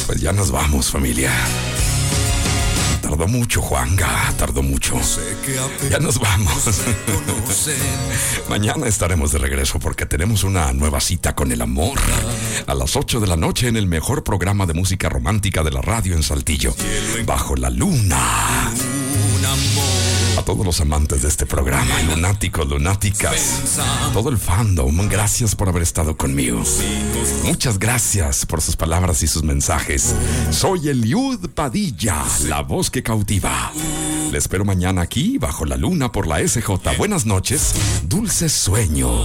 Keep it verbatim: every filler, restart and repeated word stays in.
Pues ya nos vamos, familia. Tardó mucho, Juanga, tardó mucho. Ya nos vamos. Mañana estaremos de regreso porque tenemos una nueva cita con el amor. A las ocho de la noche en el mejor programa de música romántica de la radio en Saltillo. Bajo la Luna. A todos los amantes de este programa, lunáticos, lunáticas, todo el fandom, gracias por haber estado conmigo. Muchas gracias por sus palabras y sus mensajes. Soy Eliud Padilla, la voz que cautiva. Le espero mañana aquí, bajo la luna, por la S J. Buenas noches, dulces sueños.